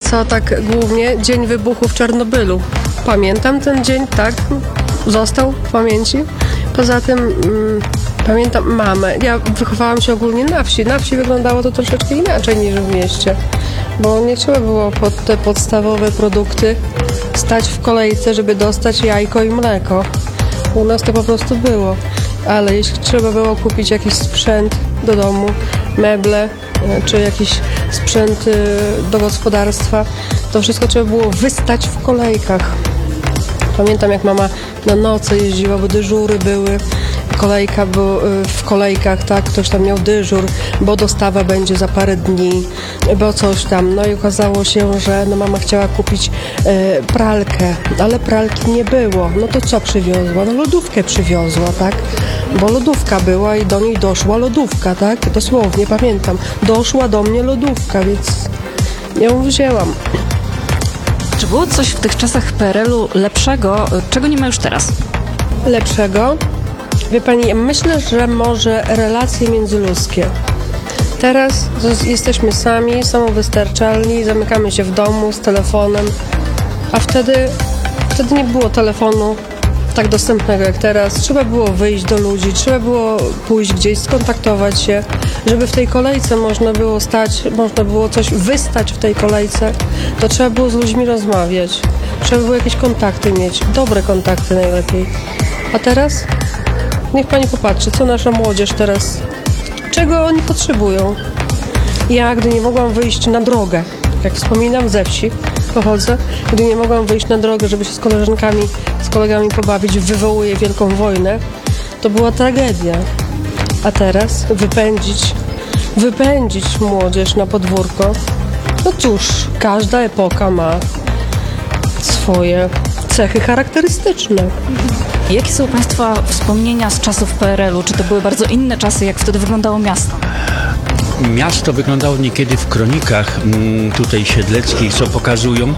co tak głównie? Dzień wybuchu w Czarnobylu. Pamiętam ten dzień, tak? Został w pamięci. Poza tym pamiętam mamę. Ja wychowałam się ogólnie na wsi. Na wsi wyglądało to troszeczkę inaczej niż w mieście. Bo nie trzeba było pod te podstawowe produkty stać w kolejce, żeby dostać jajko i mleko. U nas to po prostu było. Ale jeśli trzeba było kupić jakiś sprzęt do domu, meble, czy jakiś sprzęt do gospodarstwa, to wszystko trzeba było wystać w kolejkach. Pamiętam, jak mama na noce jeździła, bo dyżury były, kolejka w kolejkach, tak, ktoś tam miał dyżur, bo dostawa będzie za parę dni, bo coś tam. No i okazało się, że mama chciała kupić pralkę, ale pralki nie było. No to co przywiozła? No lodówkę przywiozła, tak? Bo lodówka była i do niej doszła lodówka, tak? Dosłownie pamiętam. Doszła do mnie lodówka, więc ją wzięłam. Czy było coś w tych czasach PRL-u lepszego, czego nie ma już teraz? Lepszego? Wie pani, myślę, że może relacje międzyludzkie. Teraz jesteśmy sami, samowystarczalni, zamykamy się w domu z telefonem, a wtedy nie było telefonu tak dostępnego jak teraz. Trzeba było wyjść do ludzi, trzeba było pójść gdzieś, skontaktować się, żeby w tej kolejce można było stać, można było coś wystać w tej kolejce, to trzeba było z ludźmi rozmawiać. Trzeba było jakieś kontakty mieć, dobre kontakty najlepiej. A teraz? Niech pani popatrzy, co nasza młodzież teraz, czego oni potrzebują. Ja, gdy nie mogłam wyjść na drogę, jak wspominam, ze wsi pochodzę, gdy nie mogłam wyjść na drogę, żeby się z koleżankami, z kolegami pobawić, wywołuje wielką wojnę, to była tragedia. A teraz wypędzić młodzież na podwórko, no cóż, każda epoka ma swoje cechy charakterystyczne. Jakie są Państwa wspomnienia z czasów PRL-u? Czy to były bardzo inne czasy, jak wtedy wyglądało miasto? Miasto wyglądało niekiedy w kronikach tutaj siedleckich, co pokazują.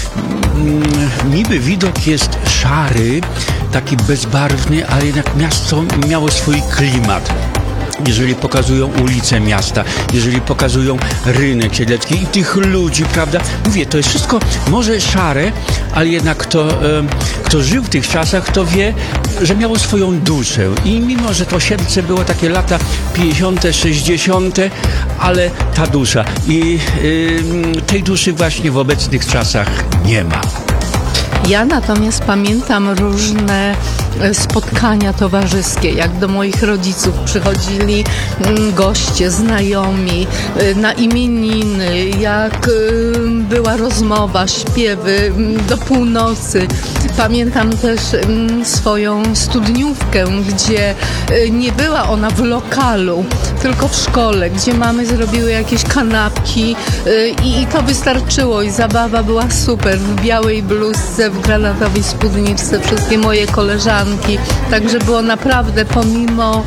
Niby widok jest szary, taki bezbarwny, ale jednak miasto miało swój klimat. Jeżeli pokazują ulice miasta, jeżeli pokazują rynek siedlecki i tych ludzi, prawda? Mówię, to jest wszystko może szare, ale jednak kto żył w tych czasach, to wie, że miało swoją duszę. I mimo, że to Siedlce było takie lata 50., 60., ale ta dusza i tej duszy właśnie w obecnych czasach nie ma. Ja natomiast pamiętam różne spotkania towarzyskie, jak do moich rodziców przychodzili goście, znajomi na imieniny, jak była rozmowa, śpiewy do północy. Pamiętam też swoją studniówkę, gdzie nie była ona w lokalu, tylko w szkole, gdzie mamy zrobiły jakieś kanapki i to wystarczyło i zabawa była super. W białej bluzce, w granatowej spódniczce, wszystkie moje koleżanki. Także było naprawdę, pomimo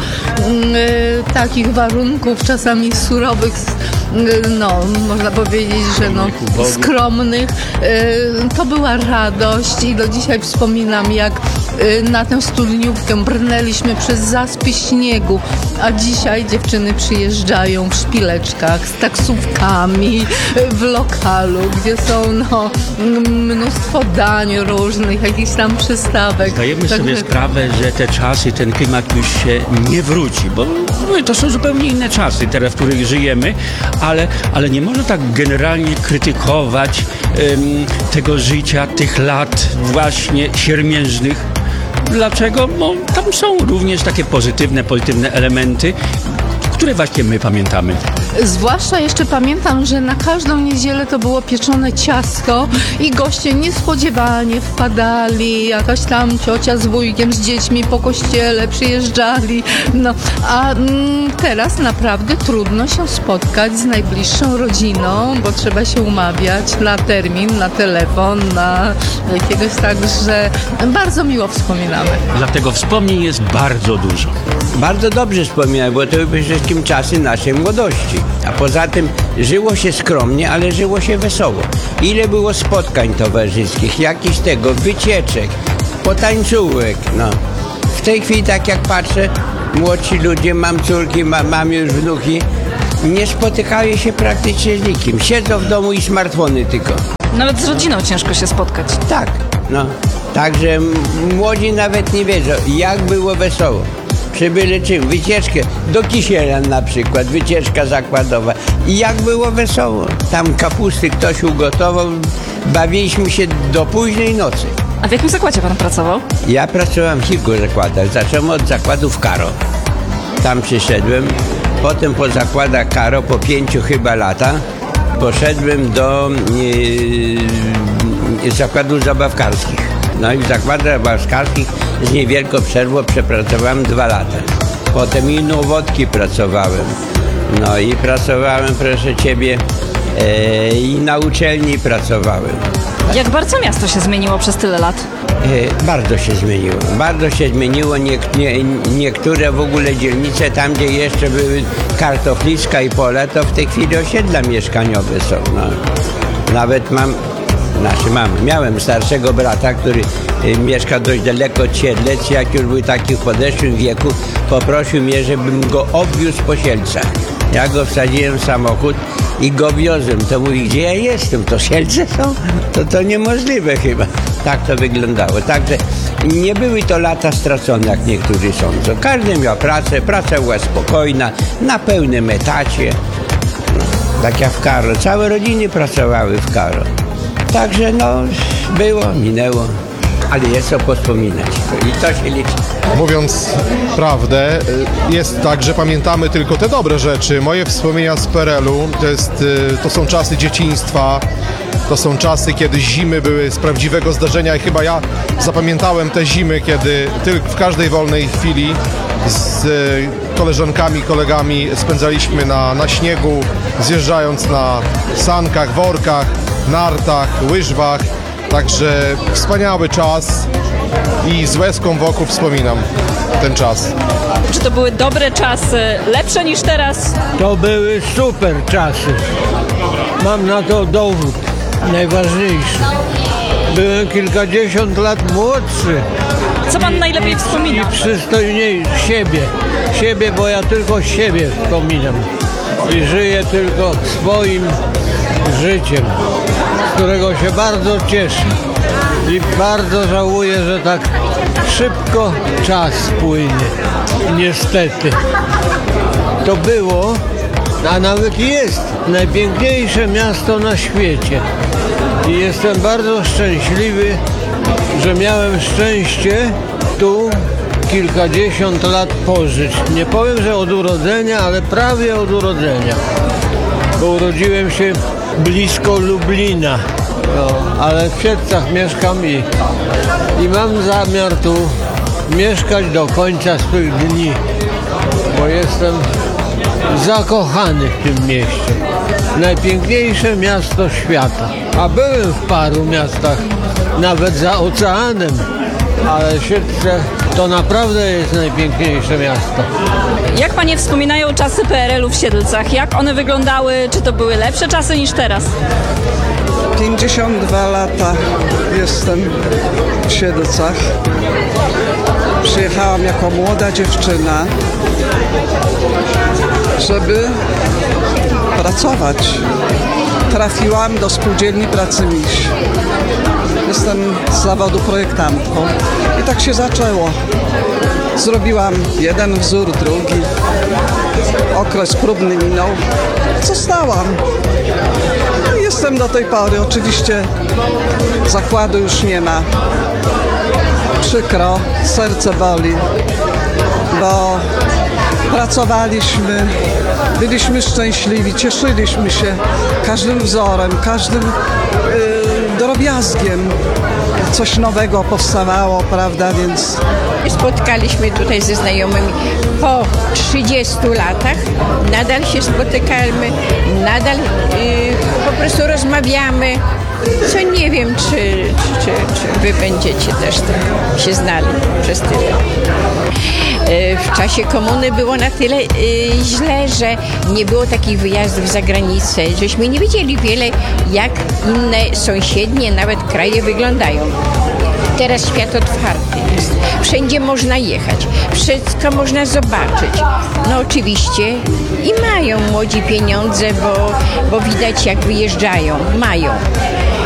takich warunków czasami surowych, no można powiedzieć, że skromnych, to była radość i do dzisiaj wspominam, jak na tę studniówkę brnęliśmy przez zaspy śniegu, a dzisiaj dziewczyny przyjeżdżają w szpileczkach z taksówkami w lokalu, gdzie są mnóstwo dań różnych, jakichś tam przystawek. Zdajemy sobie sprawę, że te czasy, ten klimat już się nie wróci, bo to są zupełnie inne czasy teraz, w których żyjemy, ale nie można tak generalnie krytykować tego życia, tych lat właśnie siermiężnych. Dlaczego? Bo tam są również takie pozytywne elementy, które właśnie my pamiętamy. Zwłaszcza jeszcze pamiętam, że na każdą niedzielę to było pieczone ciasto i goście niespodziewanie wpadali, jakaś tam ciocia z wujkiem, z dziećmi po kościele przyjeżdżali. A teraz naprawdę trudno się spotkać z najbliższą rodziną, bo trzeba się umawiać na termin, na telefon, na jakiegoś, także bardzo miło wspominamy. Dlatego wspomnień jest bardzo dużo. Bardzo dobrze wspominam, bo to były przede wszystkim czasy naszej młodości. A poza tym żyło się skromnie, ale żyło się wesoło. Ile było spotkań towarzyskich, jakichś wycieczek, potańcówek, W tej chwili, tak jak patrzę, młodsi ludzie, mam córki, mam już wnuki, nie spotykają się praktycznie z nikim. Siedzą w domu i smartfony tylko. Nawet z rodziną ciężko się spotkać. Tak, no. Także młodzi nawet nie wiedzą, jak było wesoło. Przy byle czym, wycieczkę do Kisielan na przykład, wycieczka zakładowa. I jak było wesoło. Tam kapusty ktoś ugotował, bawiliśmy się do późnej nocy. A w jakim zakładzie pan pracował? Ja pracowałem w kilku zakładach. Zacząłem od zakładów Karo. Tam przyszedłem. Potem po zakładach Karo, po 5 chyba latach, poszedłem do zakładów zabawkarskich. No i w zakładach zabawkarskich z niewielką przerwą przepracowałem 2 lata. Potem i Nowodki pracowałem. No i pracowałem, proszę Ciebie, i na uczelni pracowałem. Jak bardzo miasto się zmieniło przez tyle lat? Bardzo się zmieniło. Bardzo się zmieniło. Niektóre w ogóle dzielnice, tam gdzie jeszcze były Kartofliska i Pole, to w tej chwili osiedla mieszkaniowe są. No. Nawet miałem starszego brata, który mieszka dość daleko od Siedlec. Jak już był taki w podeszłym wieku, poprosił mnie, żebym go obwiózł po Sielcach. Ja go wsadziłem w samochód i go wiozłem. To mówi, gdzie ja jestem? To Sielce są? To niemożliwe chyba. Tak to wyglądało. Także nie były to lata stracone, jak niektórzy sądzą. Każdy miał pracę, praca była spokojna, na pełnym etacie. No, tak jak w Karo. Całe rodziny pracowały w Karo. Także było, minęło. Ale jest co wspominać. I to się liczy. Mówiąc prawdę, jest tak, że pamiętamy tylko te dobre rzeczy. Moje wspomnienia z PRL-u to są czasy dzieciństwa, to są czasy, kiedy zimy były z prawdziwego zdarzenia i chyba ja zapamiętałem te zimy, kiedy w każdej wolnej chwili z koleżankami, kolegami spędzaliśmy na śniegu, zjeżdżając na sankach, workach, nartach, łyżwach. Także wspaniały czas i z łezką wokół wspominam ten czas. Czy to były dobre czasy, lepsze niż teraz? To były super czasy. Mam na to dowód najważniejszy. Byłem kilkadziesiąt lat młodszy Co pan najlepiej i wspomina? przystojniejszy. Siebie, bo ja tylko siebie wspominam. I żyję tylko swoim życiem, z którego się bardzo cieszę. I bardzo żałuję, że tak szybko czas płynie. Niestety. To było, a nawet jest, najpiękniejsze miasto na świecie. I jestem bardzo szczęśliwy, że miałem szczęście tu kilkadziesiąt lat pożyć. Nie powiem, że od urodzenia, ale prawie od urodzenia. Bo urodziłem się blisko Lublina, ale w Siedlcach mieszkam i mam zamiar tu mieszkać do końca swych dni, bo jestem zakochany w tym mieście. Najpiękniejsze miasto świata. A byłem w paru miastach, nawet za oceanem, ale Siedlce to naprawdę jest najpiękniejsze miasto. Jak panie wspominają czasy PRL-u w Siedlcach? Jak one wyglądały? Czy to były lepsze czasy niż teraz? 52 lata jestem w Siedlcach. Przyjechałam jako młoda dziewczyna, żeby pracować. Trafiłam do Spółdzielni Pracy Miś. Jestem z zawodu projektantką i tak się zaczęło. Zrobiłam jeden wzór, drugi. Okres próbny minął. Zostałam. No i jestem do tej pory. Oczywiście zakładu już nie ma. Przykro, serce boli, bo pracowaliśmy, byliśmy szczęśliwi, cieszyliśmy się każdym wzorem, każdym drobiazgiem. Coś nowego powstawało, prawda, więc... Spotkaliśmy tutaj ze znajomymi po 30 latach, nadal się spotykamy, nadal po prostu rozmawiamy, co nie wiem, czy wy będziecie też tak się znali przez tyle. W czasie komuny było na tyle źle, że nie było takich wyjazdów za granicę, żeśmy nie wiedzieli wiele, jak inne sąsiednie, nawet kraje wyglądają. Teraz świat otwarty jest. Wszędzie można jechać. Wszystko można zobaczyć. No oczywiście i mają młodzi pieniądze, bo widać jak wyjeżdżają. Mają.